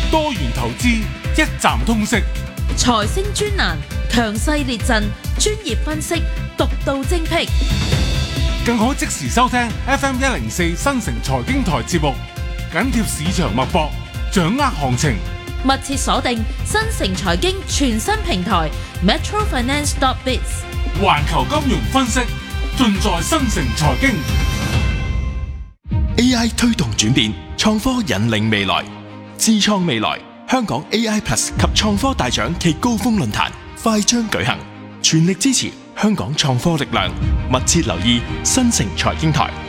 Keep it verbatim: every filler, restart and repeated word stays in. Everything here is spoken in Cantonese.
多元投資，一站通識。 財星專欄，強勢列陣，專業分析，獨到精闢。 更可即時收聽 F M 一零四新城財經台節目，緊貼市場脈搏，掌握行情。 密切鎖定新城財經全新平台 Metro Finance dot biz， 環球金融分析盡在新城財經。 A I 推動轉變，創科引領未來，智創未來香港 A I Plus 及創科大獎暨高峰論壇快將舉行，全力支持香港創科力量，密切留意新城財經台。